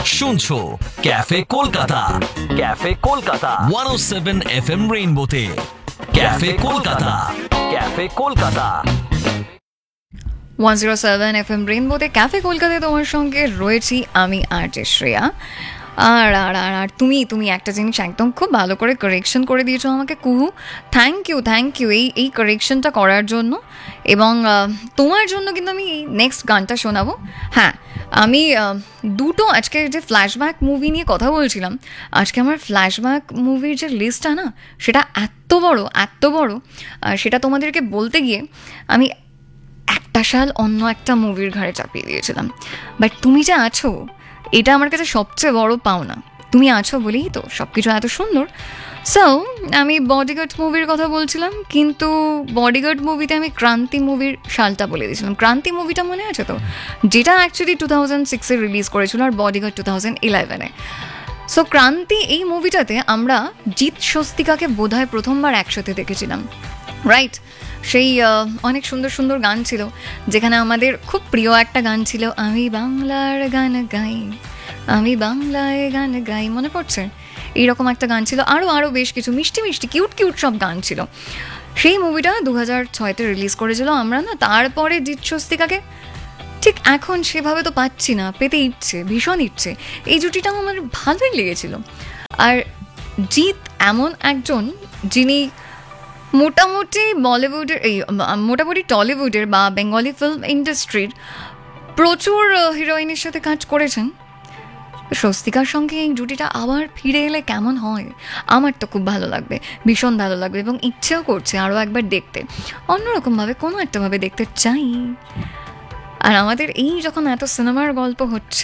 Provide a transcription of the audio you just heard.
শুনছো cafe Kolkata, cafe Kolkata 107 FM রেইনবোতে। Cafe Kolkata, cafe Kolkata 107 FM রেইনবোতে cafe কলকাতায় তোমার সঙ্গে রয়েছি আমি আরজে শ্রেয়া। আর আর আর আর তুমি তুমি একটা জিনিস একদম খুব ভালো করে কারেকশন করে দিয়েছো আমাকে, কুহু। থ্যাংক ইউ এই কারেকশনটা করার জন্য। এবং তোমার জন্য কিন্তু আমি নেক্সট গানটা শোনাবো। হ্যাঁ, আমি দুটো আজকে যে ফ্ল্যাশব্যাক মুভি নিয়ে কথা বলছিলাম, আজকে আমার ফ্ল্যাশব্যাক মুভির যে লিস্টটা না, সেটা এত বড়, সেটা তোমাদেরকে বলতে গিয়ে আমি একটা সাল অন্য একটা মুভির ঘাড়ে চাপিয়ে দিয়েছিলাম। বাট তুমি যে আছো, এটা আমার কাছে সবচেয়ে বড় পাওনা। তুমি আছো বলেই তো সব কিছু এত সুন্দর। সো আমি বডিগার্ড মুভির কথা বলছিলাম, কিন্তু বডিগার্ড মুভিতে আমি ক্রান্তি মুভির সালটা বলে দিয়েছিলাম। ক্রান্তি মুভিটা মনে আছে তো, যেটা অ্যাকচুয়ালি 2006-এ রিলিজ করেছিল, আর বডিগার্ড 2011-এ। সো ক্রান্তি এই মুভিটাতে আমরা জিৎ স্বস্তিকাকে বোধহয় প্রথমবার একসাথে দেখেছিলাম, রাইট? সেই অনেক সুন্দর সুন্দর গান ছিল, যেখানে আমাদের খুব প্রিয় একটা গান ছিল, আমি বাংলার গান গাই, আমি বাংলায় গান গাই, মনে পড়ছে? এইরকম একটা গান ছিল, আরও বেশ কিছু মিষ্টি মিষ্টি কিউট সব গান ছিল। সেই মুভিটা 2006-তে রিলিজ করেছিল। আমরা না তারপরে জিৎ স্বস্তিকাকে ঠিক এখন সেভাবে তো পাচ্ছি না, পেতে ইচ্ছে, ভীষণ ইচ্ছে। এই জুটিটাও আমার ভালোই লেগেছিল। আর জিৎ এমন একজন যিনি মোটামুটি বলিউডের মোটামুটি টলিউডের বা বেঙ্গলি ফিল্ম ইন্ডাস্ট্রির প্রচুর হিরোইনের সাথে কাজ করেছেন। স্বস্তিকার সঙ্গে এই জুটিটা আবার ফিরে এলে কেমন হয়? আমার তো খুব ভালো লাগবে, ভীষণ ভালো লাগবে, এবং ইচ্ছেও করছে আরও একবার দেখতে, অন্যরকমভাবে কোনো একটাভাবে দেখতে চাই। আর আমাদের এই যখন এত সিনেমার গল্প হচ্ছে,